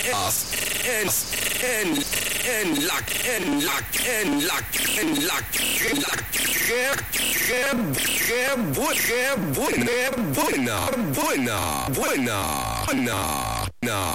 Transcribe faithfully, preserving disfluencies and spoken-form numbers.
en, en, en la, en la, en la, en la, en la, qué, qué, qué, bu- qué buena, buena, buena, buena, buena, buena.